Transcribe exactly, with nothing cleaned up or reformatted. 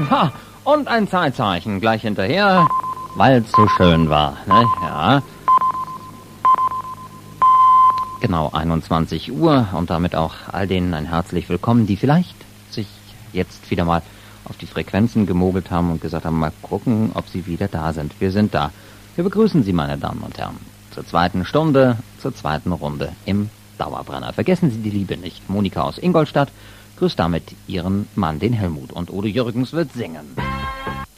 Ha, und ein Zeitzeichen gleich hinterher, weil es so schön war, ne? Ja. Genau, einundzwanzig Uhr und damit auch all denen ein herzlich willkommen, die vielleicht sich jetzt wieder mal auf die Frequenzen gemogelt haben und gesagt haben, mal gucken, ob sie wieder da sind. Wir sind da. Wir begrüßen Sie, meine Damen und Herren, zur zweiten Stunde, zur zweiten Runde im Dauerbrenner. Vergessen Sie die Liebe nicht. Monika aus Ingolstadt grüßt damit ihren Mann, den Helmut. Und Udo Jürgens wird singen.